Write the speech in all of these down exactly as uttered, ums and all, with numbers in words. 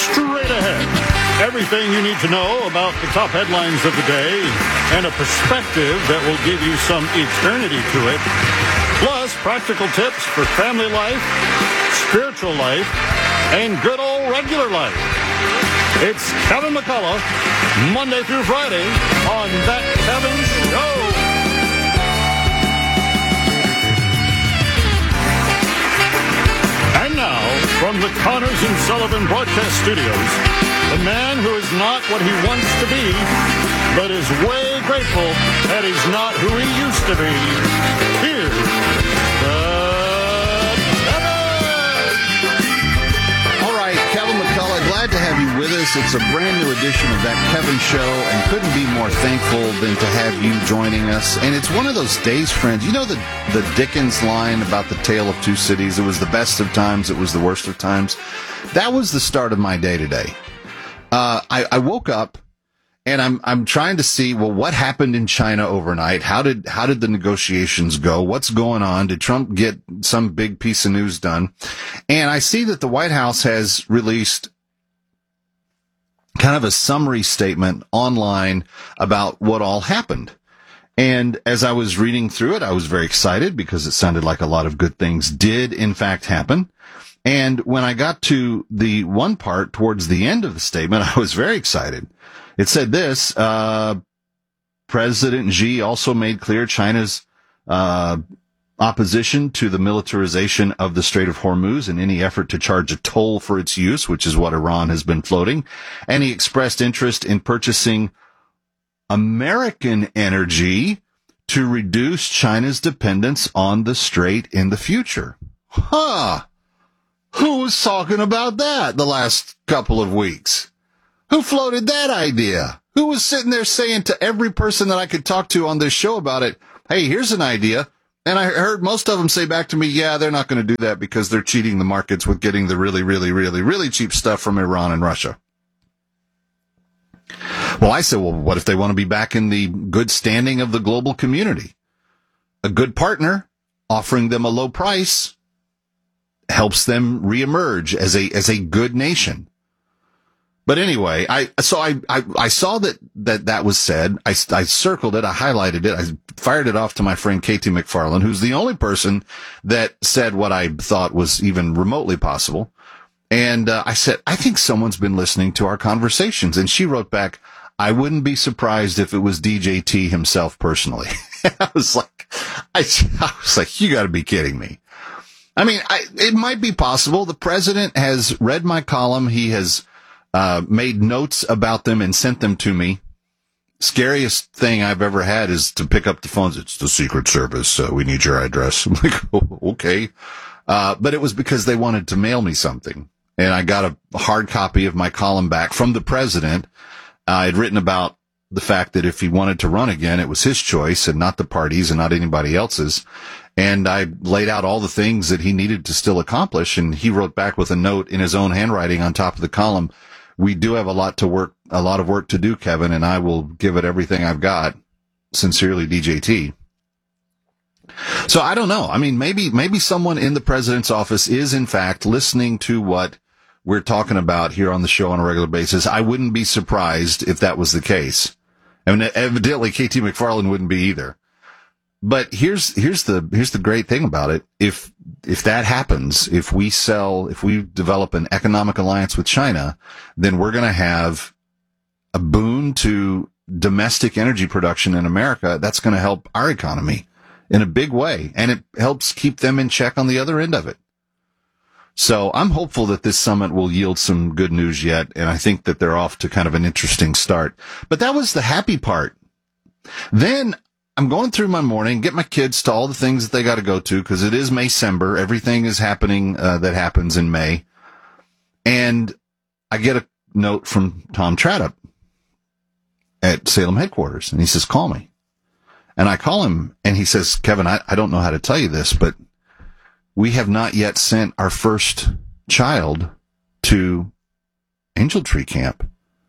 straight ahead. Everything you need to know about the top headlines of the day and a perspective that will give you some eternity to it. Plus, practical tips for family life, spiritual life, and good old regular life. It's Kevin McCullough, Monday through Friday on That Kevin Show. And now, from the Connors and Sullivan Broadcast Studios, the man who is not what he wants to be, but is way grateful that he's not who he used to be. Here's the Kevin! All right, Kevin McCullough, glad to have you with us. It's a brand new edition of That Kevin Show, and couldn't be more thankful than to have you joining us. And it's one of those days, friends. You know the, the Dickens line about the Tale of Two Cities? It was the best of times, it was the worst of times. That was the start of my day today. Uh, I, I woke up and I'm, I'm trying to see, well, what happened in China overnight? How did, how did the negotiations go? What's going on? Did Trump get some big piece of news done? And I see that the White House has released kind of a summary statement online about what all happened. And as I was reading through it, I was very excited because it sounded like a lot of good things did in fact happen. And when I got to the one part towards the end of the statement, I was very excited. It said this, uh, President Xi also made clear China's, uh, opposition to the militarization of the Strait of Hormuz and any effort to charge a toll for its use, which is what Iran has been floating. And he expressed interest in purchasing American energy to reduce China's dependence on the strait in the future. Huh. Who was talking about that the last couple of weeks? Who floated that idea? Who was sitting there saying to every person that I could talk to on this show about it, hey, here's an idea. And I heard most of them say back to me, yeah, they're not going to do that because they're cheating the markets with getting the really, really, really, really cheap stuff from Iran and Russia. Well, I said, well, what if they want to be back in the good standing of the global community? A good partner offering them a low price helps them reemerge as a, as a good nation. But anyway, I, so I, I, I saw that, that that was said. I, I circled it. I highlighted it. I fired it off to my friend Katie McFarland, who's the only person that said what I thought was even remotely possible. And, uh, I said, I think someone's been listening to our conversations. And she wrote back, I wouldn't be surprised if it was D J T himself personally. I was like, I, I was like, you gotta be kidding me. I mean, I, it might be possible. The president has read my column. He has, uh, made notes about them and sent them to me. Scariest thing I've ever had is to pick up the phones. It's the Secret Service. So we need your address. I'm like, oh, okay. Uh, but it was because they wanted to mail me something. And I got a hard copy of my column back from the president. Uh, I had written about the fact that if he wanted to run again, it was his choice and not the party's and not anybody else's. And I laid out all the things that he needed to still accomplish. And he wrote back with a note in his own handwriting on top of the column. We do have a lot to work, a lot of work to do, Kevin, and I will give it everything I've got. Sincerely, D J T. So I don't know. I mean, maybe, maybe someone in the president's office is in fact listening to what we're talking about here on the show on a regular basis. I wouldn't be surprised if that was the case. I mean, evidently K T McFarland wouldn't be either. But here's, here's the, here's the great thing about it. If, if that happens, if we sell, if we develop an economic alliance with China, then we're going to have a boon to domestic energy production in America. That's going to help our economy in a big way. And it helps keep them in check on the other end of it. So I'm hopeful that this summit will yield some good news yet. And I think that they're off to kind of an interesting start. But that was the happy part. Then I'm going through my morning, get my kids to all the things that they got to go to because it is Maycember. Everything is happening uh, that happens in May. And I get a note from Tom Tradup at Salem headquarters. And he says, call me. And I call him and he says, Kevin, I, I don't know how to tell you this, but we have not yet sent our first child to Angel Tree Camp.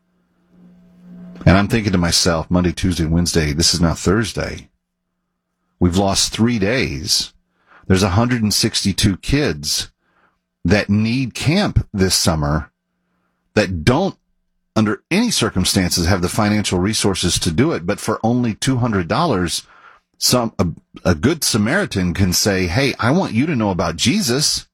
And I'm thinking to myself, Monday, Tuesday, Wednesday, this is now Thursday. We've lost three days. There's one hundred sixty-two kids that need camp this summer that don't, under any circumstances, have the financial resources to do it, but for only two hundred dollars, some a, a good Samaritan can say, hey, I want you to know about Jesus.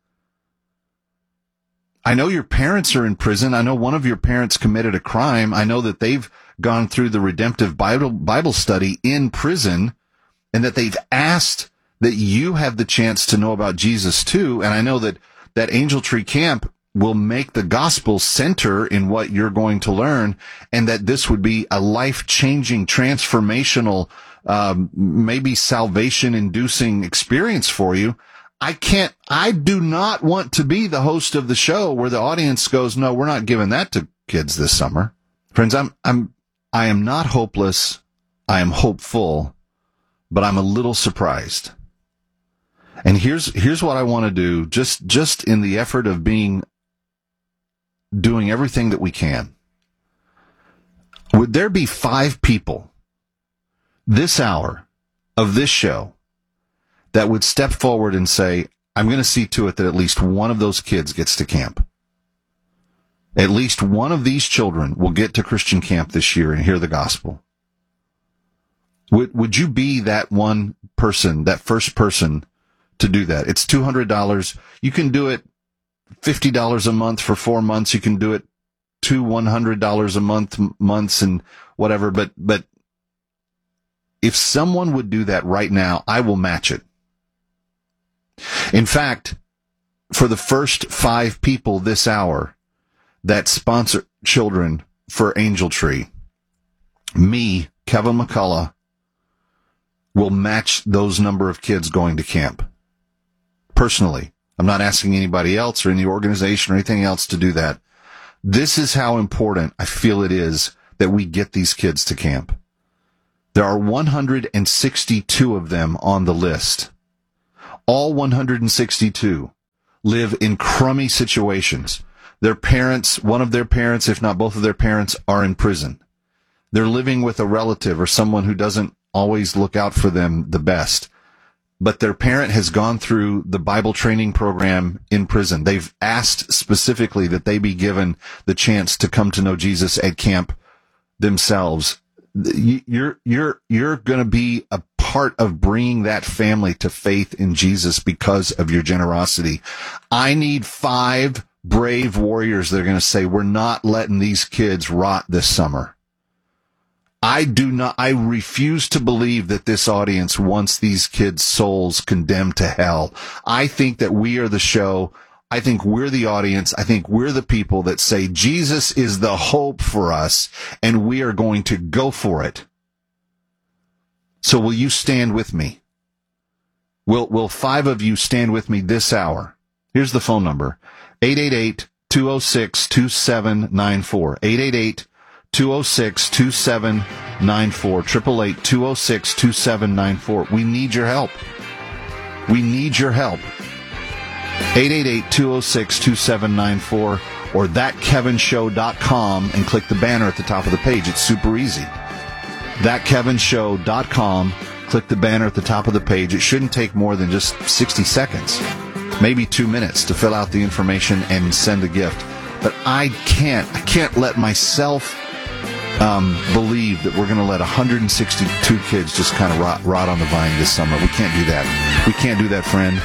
I know your parents are in prison. I know one of your parents committed a crime. I know that they've gone through the redemptive Bible, Bible study in prison, and that they've asked that you have the chance to know about Jesus too. And I know that, that Angel Tree Camp will make the gospel center in what you're going to learn, and that this would be a life-changing, transformational, um, maybe salvation-inducing experience for you. I can't, I do not want to be the host of the show where the audience goes, no, we're not giving that to kids this summer. Friends, I'm, I'm, I am not hopeless. I am hopeful, but I'm a little surprised. And here's, here's what I want to do, just, just in the effort of being, doing everything that we can. Would there be five people this hour of this show that would step forward and say, I'm going to see to it that at least one of those kids gets to camp? At least one of these children will get to Christian camp this year and hear the gospel. Would, would you be that one person, that first person to do that? It's two hundred dollars. You can do it fifty dollars a month for four months. You can do it two one hundred dollars a month, months and whatever. But, but if someone would do that right now, I will match it. In fact, for the first five people this hour that sponsor children for Angel Tree, me, Kevin McCullough, will match those number of kids going to camp. Personally. I'm not asking anybody else or any organization or anything else to do that. This is how important I feel it is that we get these kids to camp. There are one hundred sixty-two of them on the list. All one hundred sixty-two live in crummy situations. Their parents, one of their parents, if not both of their parents, are in prison. They're living with a relative or someone who doesn't always look out for them the best. But their parent has gone through the Bible training program in prison. They've asked specifically that they be given the chance to come to know Jesus at camp themselves. You're, you're, you're going to be a part of bringing that family to faith in Jesus because of your generosity. I need five brave warriors that are going to say, we're not letting these kids rot this summer. I do not, I refuse to believe that this audience wants these kids' souls condemned to hell. I think that we are the show. I think we're the audience. I think we're the people that say Jesus is the hope for us, and we are going to go for it. So will you stand with me? Will, will five of you stand with me this hour? Here's the phone number. eight eight eight, two oh six, two seven nine four. eight eight eight, two oh six, two seven nine four. eight eight eight, two oh six, two seven nine four. We need your help. We need your help. eight eight eight, two oh six, two seven nine four or that kevin show dot com and click the banner at the top of the page. It's super easy. that kevin show dot com. Click the banner at the top of the page. It shouldn't take more than just sixty seconds, maybe two minutes to fill out the information and send a gift. But I can't, I can't let myself um, believe that we're going to let one hundred sixty-two kids just kind of rot, rot on the vine this summer. We can't do that. We can't do that, friend.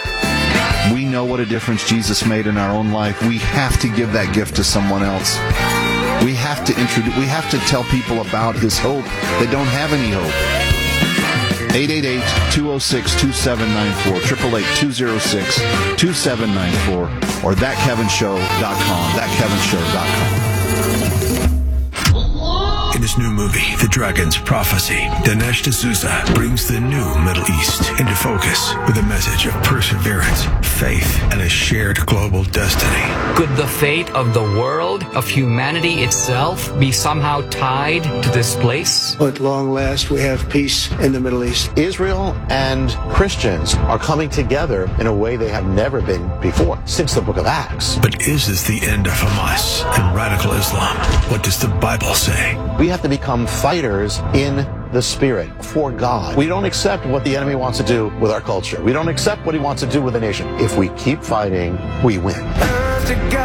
We know what a difference Jesus made in our own life. We have to give that gift to someone else. We have to introduce, we have to tell people about his hope that don't have any hope. eight eight eight, two oh six, two seven nine four, eight eight eight, two oh six, two seven nine four, or that kevin show dot com, that kevin show dot com. In his new movie, The Dragon's Prophecy, Dinesh D'Souza brings the new Middle East into focus with a message of perseverance, faith, and a shared global destiny. Could the fate of the world, of humanity itself, be somehow tied to this place? At long last, we have peace in the Middle East. Israel and Christians are coming together in a way they have never been before, since the book of Acts. But is this the end of Hamas and radical Islam? What does the Bible say? We have to become fighters in the Spirit for God. We don't accept what the enemy wants to do with our culture. We don't accept what he wants to do with the nation. If we keep fighting, we win. Powered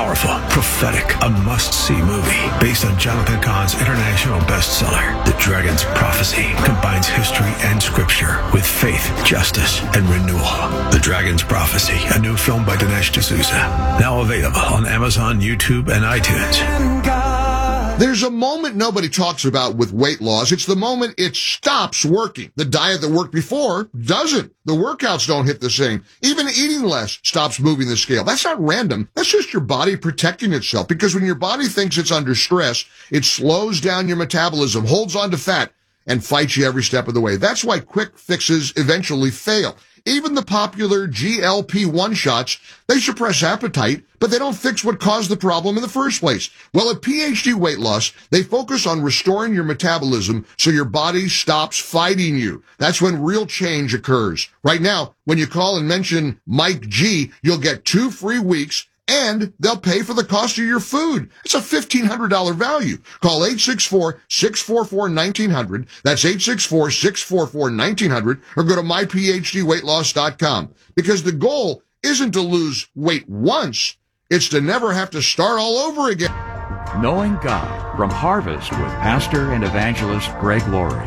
powerful, prophetic, a must-see movie based on Jonathan Cahn's international bestseller, The Dragon's Prophecy, combines history and scripture with faith, justice, and renewal. The Dragon's Prophecy, a new film by Dinesh D'Souza, now available on Amazon, YouTube, and iTunes. There's a moment nobody talks about with weight loss. It's the moment it stops working. The diet that worked before doesn't. The workouts don't hit the same. Even eating less stops moving the scale. That's not random. That's just your body protecting itself, because when your body thinks it's under stress, it slows down your metabolism, holds on to fat, and fights you every step of the way. That's why quick fixes eventually fail. Even the popular G L P one shots, they suppress appetite, but they don't fix what caused the problem in the first place. Well, at P H D Weight Loss, they focus on restoring your metabolism so your body stops fighting you. That's when real change occurs. Right now, when you call and mention Mike G, you'll get two free weeks, and they'll pay for the cost of your food. It's a fifteen hundred dollars value. Call eight six four, six four four, one nine zero zero. That's eight six four, six four four, one nine zero zero, or go to my p h d weight loss dot com. Because the goal isn't to lose weight once, it's to never have to start all over again. Knowing God from Harvest with Pastor and Evangelist Greg Laurie.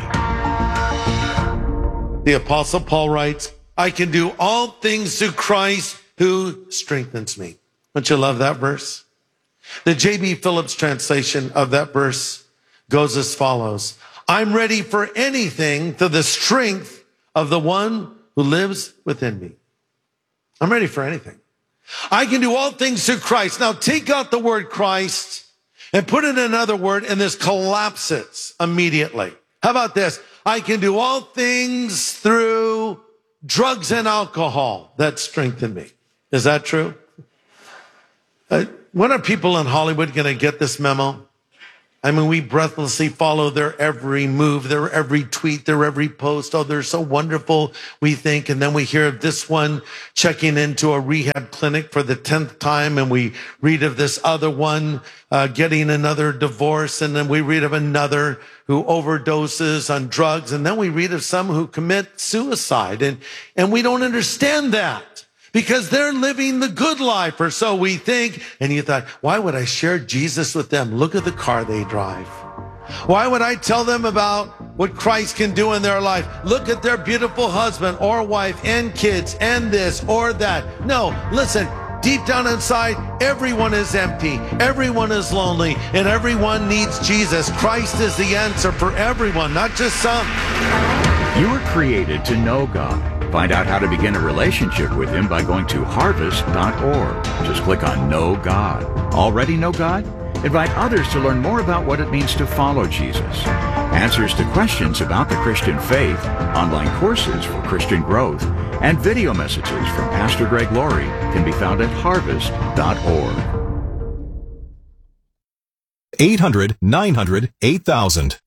The Apostle Paul writes, I can do all things through Christ who strengthens me. Don't you love that verse? The J B Phillips translation of that verse goes as follows. I'm ready for anything through the strength of the one who lives within me. I'm ready for anything. I can do all things through Christ. Now take out the word Christ and put in another word, and this collapses immediately. How about this? I can do all things through drugs and alcohol that strengthen me. Is that true? Uh, when are people in Hollywood going to get this memo? I mean, we breathlessly follow their every move, their every tweet, their every post. Oh, they're so wonderful, we think. And then we hear of this one checking into a rehab clinic for the tenth time. And we read of this other one uh, getting another divorce. And then we read of another who overdoses on drugs. And then we read of some who commit suicide. And, and we don't understand that. Because they're living the good life, or so we think. And you thought, why would I share Jesus with them? Look at the car they drive. Why would I tell them about what Christ can do in their life? Look at their beautiful husband or wife and kids and this or that. No, listen, deep down inside, everyone is empty. Everyone is lonely, and everyone needs Jesus. Christ is the answer for everyone, not just some. You were created to know God. Find out how to begin a relationship with Him by going to harvest dot org. Just click on Know God. Already know God? Invite others to learn more about what it means to follow Jesus. Answers to questions about the Christian faith, online courses for Christian growth, and video messages from Pastor Greg Laurie can be found at harvest dot org. eight hundred, nine hundred, eight thousand.